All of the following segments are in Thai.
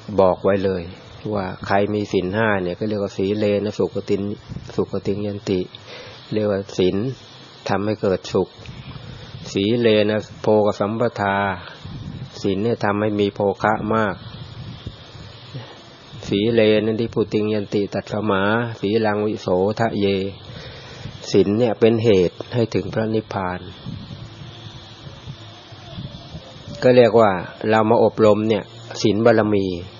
บอกไว้เลยว่าใครมีศีล5เนี่ยก็เรียกว่าสีเลนะสุขติงยันติเรียกว่าศีลทำให้เกิดสุขสีเลนะโภคสัมปทาศีลเนี่ยทำให้มีโภคะมากสีเลนะที่พุติงยันติตัสมาสีลังวิโสทะเยศีลเนี่ยเป็นเหตุให้ถึงพระนิพพานก็เรียกว่าเรามาอบรมเนี่ยศีลบาร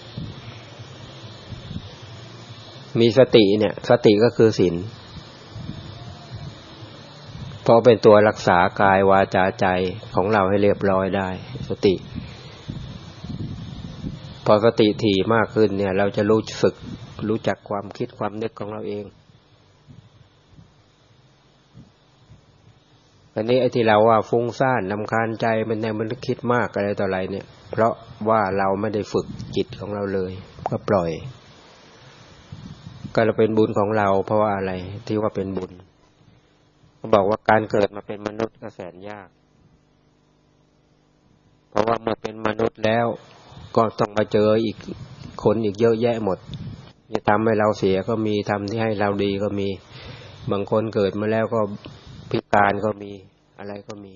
มีสติเนี่ยสติก็คือศีลเพราะเป็นตัวรักษากายวาจาใจของเราให้เรียบร้อยได้สติพอสติถี่มากขึ้นเนี่ยเราจะรู้จักความคิดความนึกของเราเองอันนี้ไอ้ที่เราว่าฟุ้งซ่านรำคาญใจมันคิดมากอะไรต่ออะไรเนี่ยเพราะว่าเราไม่ได้ฝึกจิตของเราเลยก็ปล่อยก็เราเป็นบุญของเราเพราะว่าอะไรที่ว่าเป็นบุญเขาบอกว่าการเกิดมาเป็นมนุษย์ก็แสนยากเพราะว่าเมื่อเป็นมนุษย์แล้วก็ต้องมาเจออีกคนอีกเยอะแยะหมดจะทำให้เราเสียก็มีทำที่ให้เราดีก็มีบางคนเกิดมาแล้วก็พิการก็มีอะไรก็มี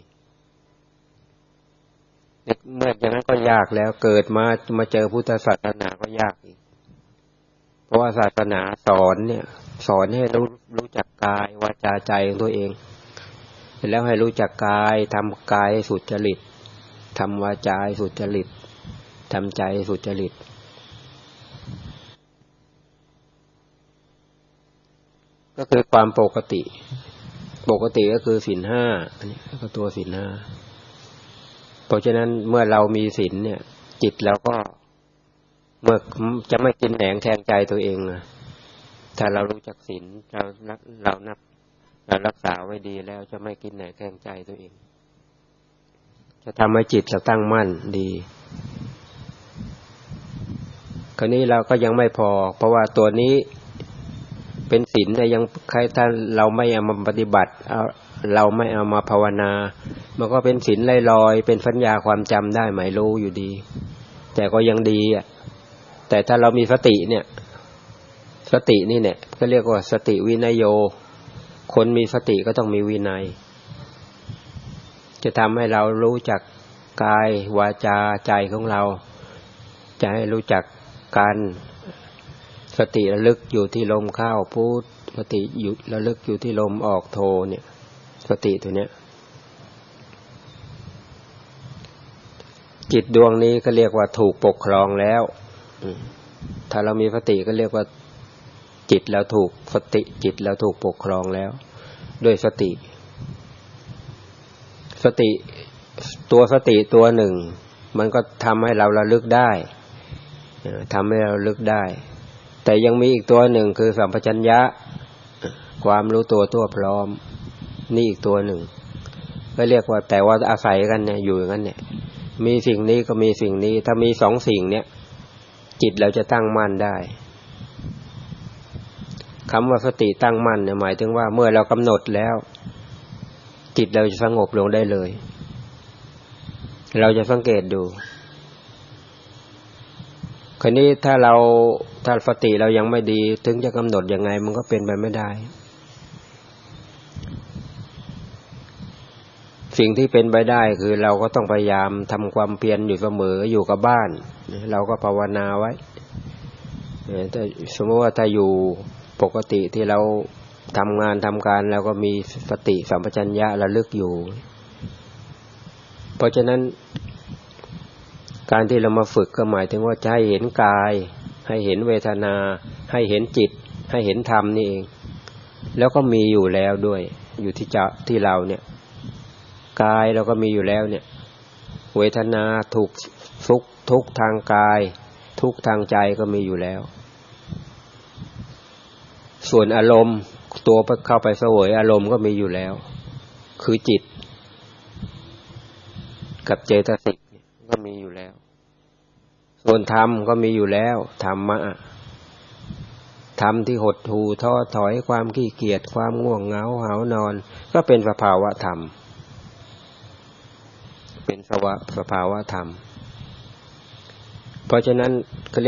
เมื่ออย่างนั้นก็ยากแล้วเกิดมาเจอพุทธศาสนาก็ยากอีกเพราะว่าศาสนาสอนให้รู้จักกายวาจาใจของตัวเองแล้วให้รู้จักกายทำกายให้สุจริตทำวาจาให้สุจริตทำใจให้สุจริตก็คือความปกติก็คือศีล5อันนี้ก็ตัวศีล5เพราะฉะนั้นเมื่อเรามีศีลเนี่ยจิตเราก็เมื่อจะไม่กินแหนงแทงใจตัวเองถ้าเรารู้จักศีลเรารักษาไว้ดีแล้วจะไม่กินแหนงแทงใจตัวเองจะทำให้จิตเราตั้งมั่นดีคราวนี้เราก็ยังไม่พอเพราะว่าตัวนี้เป็นศีลแต่ยังใครถ้าเราไม่เอามาปฏิบัติเราไม่เอามาภาวนามันก็เป็นศีลลอยๆเป็นสัญญาความจำได้หมายรู้อยู่ดีแต่ก็ยังดีแต่ถ้าเรามีสติเนี่ยสตินี่เนี่ยก็เรียกว่าสติวินัยโยคนมีสติก็ต้องมีวินัยจะทำให้เรารู้จักกายวาจาใจของเราจะให้รู้จักการสติระลึกอยู่ที่ลมเข้าพุทสติอยู่ระลึกอยู่ที่ลมออกโทเนี่ยสติตัวเนี้ยจิตดวงนี้ก็เรียกว่าถูกปกครองแล้วถ้าเรามีสติก็เรียกว่าจิตเราถูกปกครองแล้วด้วยสติตัวสติตัวหนึ่งมันก็ทำให้เราระลึกได้แต่ยังมีอีกตัวหนึ่งคือสัมปชัญญะความรู้ตัวทั่วพร้อมนี่อีกตัวหนึ่งก็เรียกว่าแต่ว่าอาศัยกันเนี่ยอยู่อย่างนั้นเนี่ยมีสิ่งนี้ก็มีสิ่งนี้ถ้ามี2สิ่งเนี่ยจิตเราจะตั้งมั่นได้คำว่าสติตั้งมั่นเนี่ยหมายถึงว่าเมื่อเรากำหนดแล้วจิตเราจะสงบลงได้เลยเราจะสังเกตดูคราวนี้ถ้าสติเรายังไม่ดีถึงจะกำหนดยังไงมันก็เป็นไปไม่ได้สิ่งที่เป็นไปได้คือเราก็ต้องพยายามทำความเพียรอยู่เสมออยู่กับบ้านเราก็ภาวนาไว้แต่สมมติว่าถ้าอยู่ปกติที่เราทำงานทำการเราก็มีสติสัมปชัญญะระลึกอยู่เพราะฉะนั้นการที่เรามาฝึกก็หมายถึงว่าจะให้เห็นกายให้เห็นเวทนาให้เห็นจิตให้เห็นธรรมนี่เองแล้วก็มีอยู่แล้วด้วยอยู่ที่เราเนี่ยกายเราก็มีอยู่แล้วเนี่ยเวทนาทุกข์ทางกายทุกข์ทางใจก็มีอยู่แล้วส่วนอารมณ์ตัวเข้าไปเสวยอารมณ์ก็มีอยู่แล้วคือจิตกับเจตสิกก็มีอยู่แล้วส่วนธรรมก็มีอยู่แล้วธรรมะธรรมที่หดหู่ท้อถอยความขี้เกียจความง่วงเหงาหาวนอนก็เป็นสภาวะธรรมเป็นสภาวะธรรมเพราะฉะนั้น